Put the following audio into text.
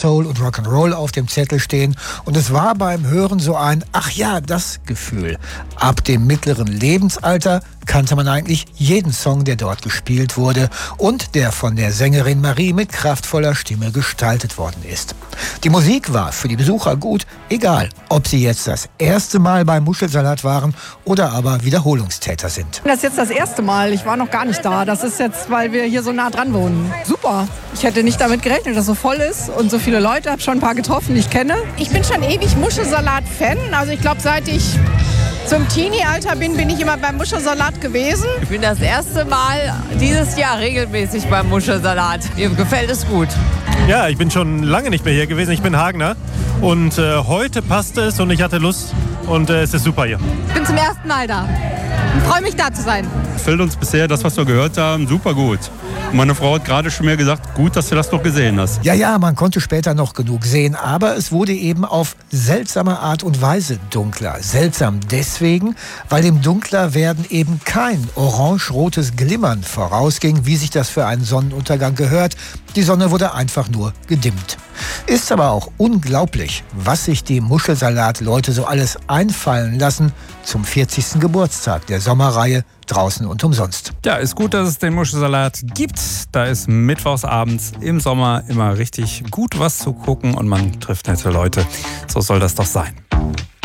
Soul und Rock'n'Roll auf dem Zettel stehen. Und es war beim Hören so ein ach ja, das Gefühl. Ab dem mittleren Lebensalter kannte man eigentlich jeden Song, der dort gespielt wurde und der von der Sängerin Marie mit kraftvoller Stimme gestaltet worden ist. Die Musik war für die Besucher gut, egal, ob sie jetzt das erste Mal beim Muschelsalat waren oder aber Wiederholungstäter sind. Das ist jetzt das erste Mal. Ich war noch gar nicht da. Das ist jetzt, weil wir hier so nah dran wohnen. Super. Ich hätte nicht damit gerechnet, dass es so voll ist und so viele Leute. Ich habe schon ein paar getroffen, die ich kenne. Ich bin schon ewig Muschelsalat-Fan. Also ich glaube, seit ich zum Teenie-Alter bin ich immer beim Muschelsalat gewesen. Ich bin das erste Mal dieses Jahr regelmäßig beim Muschelsalat. Mir gefällt es gut. Ja, ich bin schon lange nicht mehr hier gewesen. Ich bin Hagener und heute passt es und ich hatte Lust und es ist super hier. Ich bin zum ersten Mal da und freue mich, da zu sein. Gefällt uns bisher das, was wir gehört haben, super gut. Und meine Frau hat gerade schon mir gesagt, gut, dass du das noch gesehen hast. Ja, man konnte später noch genug sehen, aber es wurde eben auf seltsame Art und Weise dunkler. Seltsam deswegen, weil dem Dunklerwerden eben kein orange-rotes Glimmern vorausging, wie sich das für einen Sonnenuntergang gehört. Die Sonne wurde einfach nur gedimmt. Ist aber auch unglaublich, was sich die Muschelsalat-Leute so alles einfallen lassen zum 40. Geburtstag der Sommerreihe Draußen und umsonst. Ja, ist gut, dass es den Muschelsalat gibt. Da ist mittwochsabends im Sommer immer richtig gut was zu gucken und man trifft nette Leute. So soll das doch sein.